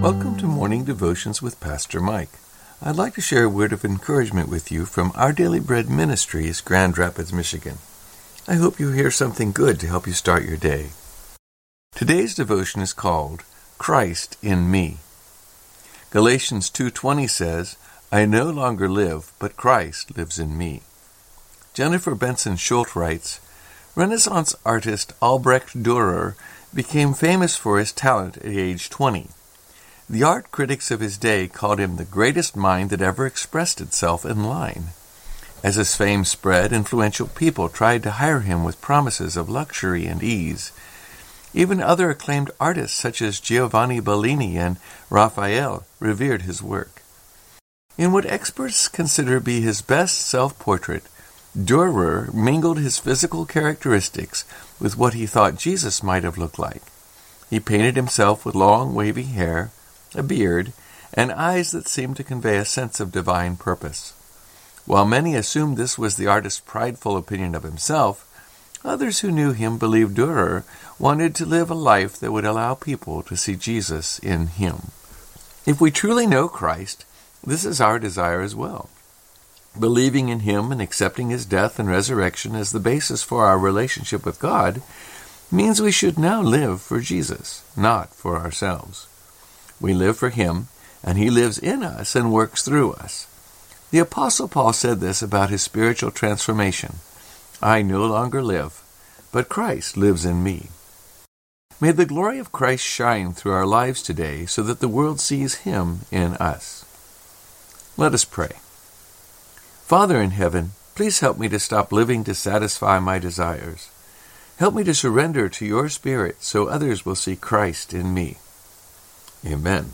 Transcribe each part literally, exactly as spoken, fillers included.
Welcome to Morning Devotions with Pastor Mike. I'd like to share a word of encouragement with you from Our Daily Bread Ministries, Grand Rapids, Michigan. I hope you hear something good to help you start your day. Today's devotion is called Christ in Me. Galatians two twenty says, I no longer live, but Christ lives in me. Jennifer Benson Schultz writes, Renaissance artist Albrecht Dürer became famous for his talent at age twenty. The art critics of his day called him the greatest mind that ever expressed itself in line. As his fame spread, influential people tried to hire him with promises of luxury and ease. Even other acclaimed artists such as Giovanni Bellini and Raphael revered his work. In what experts consider to be his best self-portrait, Dürer mingled his physical characteristics with what he thought Jesus might have looked like. He painted himself with long, wavy hair, a beard, and eyes that seemed to convey a sense of divine purpose. While many assumed this was the artist's prideful opinion of himself, others who knew him believed Dürer wanted to live a life that would allow people to see Jesus in him. If we truly know Christ, this is our desire as well. Believing in him and accepting his death and resurrection as the basis for our relationship with God means we should now live for Jesus, not for ourselves. We live for him, and he lives in us and works through us. The Apostle Paul said this about his spiritual transformation. I no longer live, but Christ lives in me. May the glory of Christ shine through our lives today so that the world sees him in us. Let us pray. Father in heaven, please help me to stop living to satisfy my desires. Help me to surrender to your Spirit so others will see Christ in me. Amen.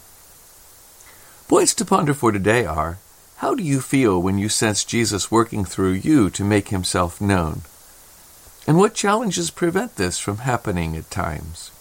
Points to ponder for today are, how do you feel when you sense Jesus working through you to make himself known? And what challenges prevent this from happening at times?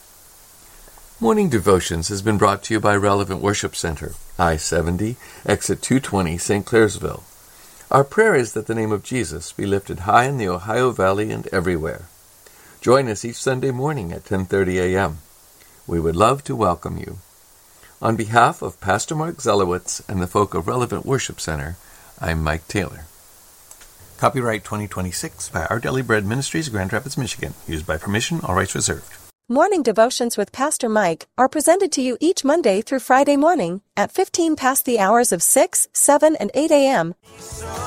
Morning Devotions has been brought to you by Relevant Worship Center, I seventy, exit two twenty, Saint Clairsville. Our prayer is that the name of Jesus be lifted high in the Ohio Valley and everywhere. Join us each Sunday morning at ten thirty a.m. We would love to welcome you. On behalf of Pastor Mark Zelowitz and the folk of Relevant Worship Center, I'm Mike Taylor. Copyright twenty twenty-six by Our Daily Bread Ministries, Grand Rapids, Michigan. Used by permission, all rights reserved. Morning Devotions with Pastor Mike are presented to you each Monday through Friday morning at fifteen past the hours of six, seven, and eight a.m.